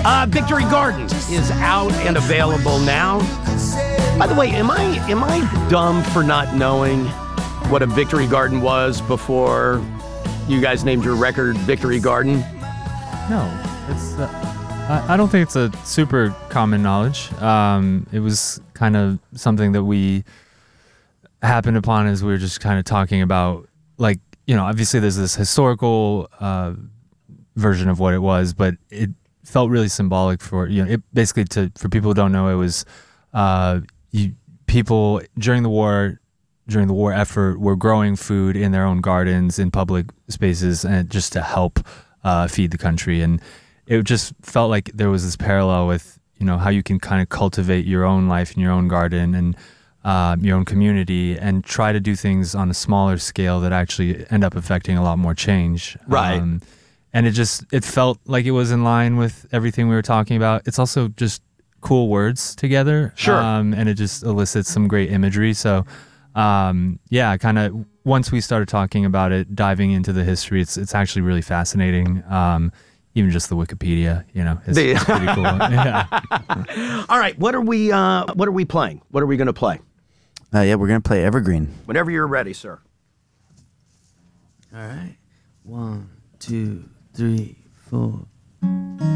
Victory Garden is out and available now. By the way, am I dumb for not knowing what a Victory Garden was before you guys named your record Victory Garden? No, it's. I don't think it's a super common knowledge. It was kind of something that we happened upon as we were just kind of talking about, like, obviously there's this historical version of what it was, but it felt really symbolic for, it basically for people who don't know, it was people during the war effort were growing food in their own gardens, in public spaces, and just to help feed the country. And it just felt like there was this parallel with, how you can kind of cultivate your own life in your own garden and your own community and try to do things on a smaller scale that actually end up affecting a lot more change. Right. And it felt like it was in line with everything we were talking about. It's also just cool words together. Sure. And it just elicits some great imagery. So, kind of once we started talking about it, diving into the history, it's actually really fascinating. Even just the Wikipedia, it's pretty cool. Yeah. All right, what are we playing? What are we going to play? We're going to play Evergreen. Whenever you're ready, sir. All right. 1, 2, 3, 4.